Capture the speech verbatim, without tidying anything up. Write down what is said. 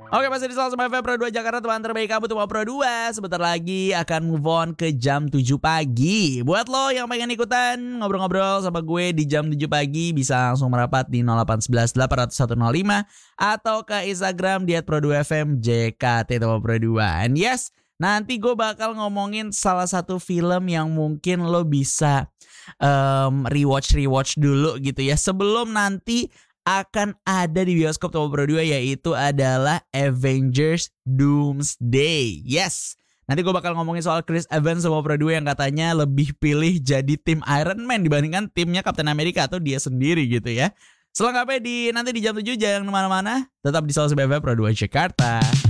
Oke, masih di Selalu Sama F M Pro dua Jakarta, teman terbaik kamu tuh Pro dua. Sebentar lagi akan move on ke jam tujuh pagi. Buat lo yang pengen ikutan ngobrol-ngobrol sama gue di jam tujuh pagi, bisa langsung merapat di nol delapan satu satu delapan nol satu nol lima atau ke Instagram di et pro dua f m j k t Pro dua. And yes, nanti gue bakal ngomongin salah satu film yang mungkin lo bisa um, rewatch-rewatch dulu gitu ya, sebelum nanti akan ada di bioskop Tomo Pro dua, yaitu adalah Avengers Doomsday. Yes, nanti gue bakal ngomongin soal Chris Evans Tomo Pro dua yang katanya lebih pilih jadi tim Iron Man dibandingkan timnya Captain America atau dia sendiri gitu ya. Selengkapnya di nanti di jam tujuh, jangan kemana-mana, tetap di Selalu Sama F M Pro dua Jakarta.